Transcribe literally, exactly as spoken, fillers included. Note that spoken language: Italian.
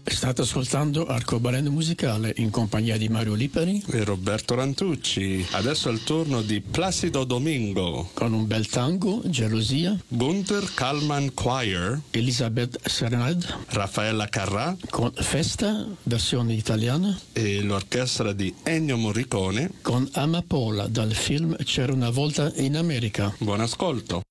State ascoltando Arcobaleno Musicale in compagnia di Mario Lipari e Roberto Rantucci. Adesso è il turno di Placido Domingo con un bel tango, Gelosia, Gunther Kallman Choir, Elisabeth Serenad, Raffaella Carrà con Festa, versione italiana, e l'orchestra di Ennio Morricone con Amapola dal film C'era una volta in America. Buon ascolto.